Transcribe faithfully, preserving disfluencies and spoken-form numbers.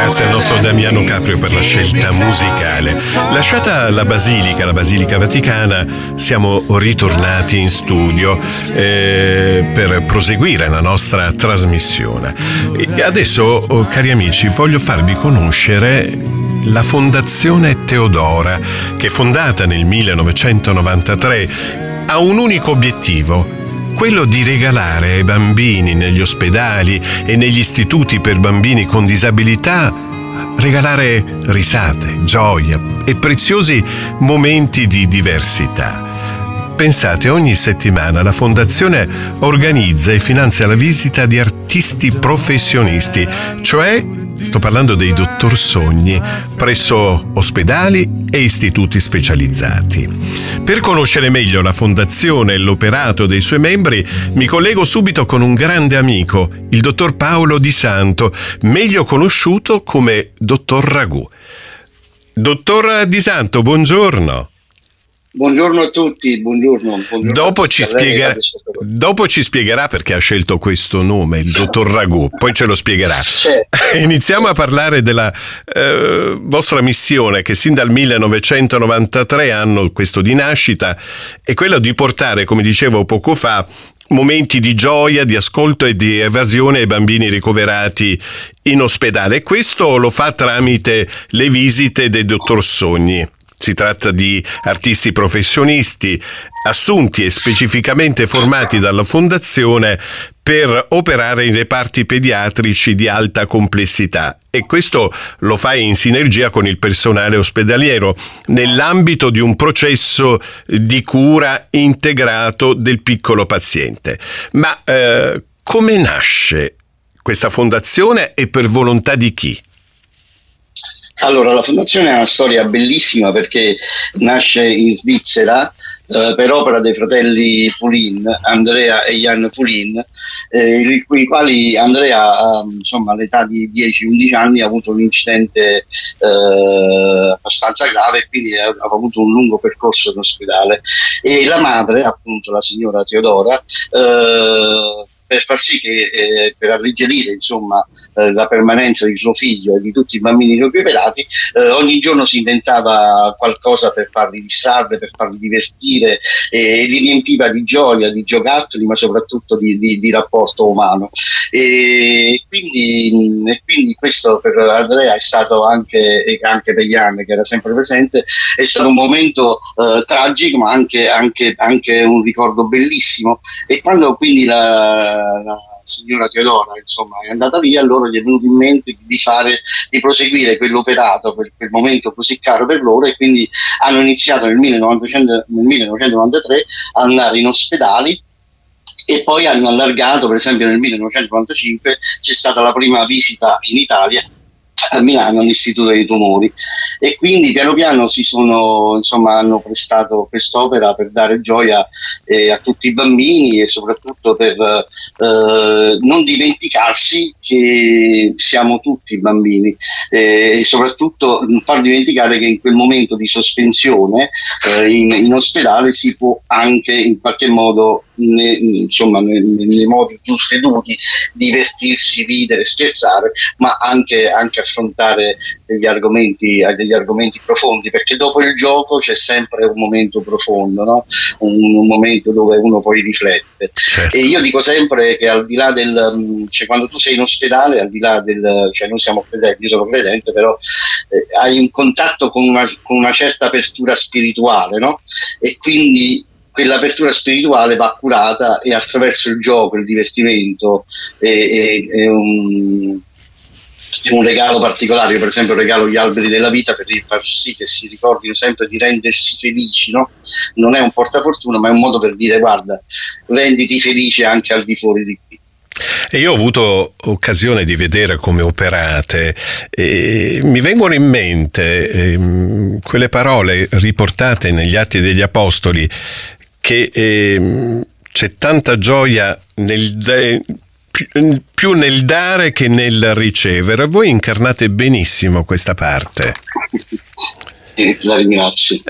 Grazie al nostro Damiano Caprio per la scelta musicale. Lasciata la Basilica, la Basilica Vaticana, siamo ritornati in studio eh, per proseguire la nostra trasmissione. E adesso, cari amici, voglio farvi conoscere la Fondazione Teodora, che fondata nel millenovecentonovantatré ha un unico obiettivo: quello di regalare ai bambini negli ospedali e negli istituti per bambini con disabilità, regalare risate, gioia e preziosi momenti di diversità. Pensate, ogni settimana la Fondazione organizza e finanzia la visita di artisti professionisti, cioè sto parlando dei dottor Sogni, presso ospedali e istituti specializzati. Per conoscere meglio la Fondazione e l'operato dei suoi membri, mi collego subito con un grande amico, il dottor Paolo Di Santo, meglio conosciuto come dottor Ragù. Dottor Di Santo, buongiorno. Buongiorno a tutti, buongiorno. buongiorno dopo, ci spiega, dopo ci spiegherà perché ha scelto questo nome, il dottor Ragù, poi ce lo spiegherà. Certo. Iniziamo a parlare della eh, vostra missione, che sin dal millenovecentonovantatré, anno questo di nascita, è quella di portare, come dicevo poco fa, momenti di gioia, di ascolto e di evasione ai bambini ricoverati in ospedale. E questo lo fa tramite le visite dei dottor Sogni. Si tratta di artisti professionisti assunti e specificamente formati dalla Fondazione per operare in reparti pediatrici di alta complessità, e questo lo fa in sinergia con il personale ospedaliero nell'ambito di un processo di cura integrato del piccolo paziente. Ma eh, come nasce questa fondazione e per volontà di chi? Allora, la fondazione ha una storia bellissima perché nasce in Svizzera eh, per opera dei fratelli Pulin, Andrea e Jan Pulin, eh, i quali Andrea, insomma, all'età di dieci undici anni ha avuto un incidente eh, abbastanza grave e quindi ha, ha avuto un lungo percorso in ospedale, e la madre, appunto la signora Teodora, eh, per far sì che, eh, per alleggerire insomma eh, la permanenza di suo figlio e di tutti i bambini recuperati, eh, ogni giorno si inventava qualcosa per farli distrarre, per farli divertire, e, e li riempiva di gioia, di giocattoli, ma soprattutto di, di, di rapporto umano. E quindi, e quindi questo per Andrea è stato anche, e anche per Jan, che era sempre presente, è stato un momento eh, tragico, ma anche, anche, anche un ricordo bellissimo. E quando quindi la la signora Teodora insomma è andata via, allora gli è venuto in mente di fare, di proseguire quell'operato per quel momento così caro per loro, e quindi hanno iniziato nel millenovecentonovantatré a andare in ospedali, e poi hanno allargato. Per esempio nel millenovecentonovantacinque c'è stata la prima visita in Italia a Milano all'Istituto dei Tumori, e quindi piano piano si sono, insomma, hanno prestato quest'opera per dare gioia eh, a tutti i bambini, e soprattutto per eh, non dimenticarsi che siamo tutti bambini, eh, e soprattutto non far dimenticare che in quel momento di sospensione eh, in, in ospedale si può anche in qualche modo, ne, insomma nei, nei modi giusti e dovuti, divertirsi, ridere, scherzare, ma anche, anche affrontare degli argomenti, degli argomenti profondi, perché dopo il gioco c'è sempre un momento profondo, no? un, un momento dove uno poi riflette. Certo. E io dico sempre che al di là del, cioè quando tu sei in ospedale, al di là del, cioè noi siamo credenti, io sono credente, però eh, hai un contatto con una, con una certa apertura spirituale, no? E quindi quell'apertura spirituale va curata, e attraverso il gioco, il divertimento è, è, è, un, è un regalo particolare. Io per esempio regalo gli alberi della vita per far sì che si ricordino sempre di rendersi felici, no? Non è un portafortuna, ma è un modo per dire: guarda, renditi felice anche al di fuori di qui. E io ho avuto occasione di vedere come operate, e mi vengono in mente eh, quelle parole riportate negli Atti degli Apostoli, che eh, c'è tanta gioia nel de- più, più nel dare che nel ricevere. Voi incarnate benissimo questa parte. La ringrazio.